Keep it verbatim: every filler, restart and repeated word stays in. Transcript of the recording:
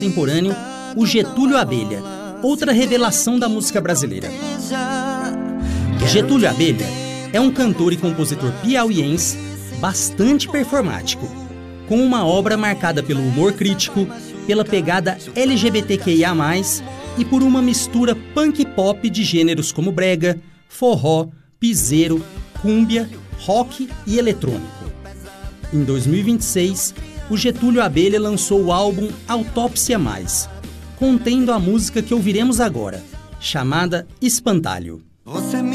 contemporâneo, o Getúlio Abelha, outra revelação da música brasileira. Getúlio Abelha é um cantor e compositor piauiense bastante performático, com uma obra marcada pelo humor crítico, pela pegada L G B T Q I A mais, e por uma mistura punk-pop de gêneros como brega, forró, piseiro, cúmbia, rock e eletrônico. Em dois mil e vinte e seis, o Getúlio Abelha lançou o álbum Autópsia Mais, contendo a música que ouviremos agora, chamada Espantalho. Você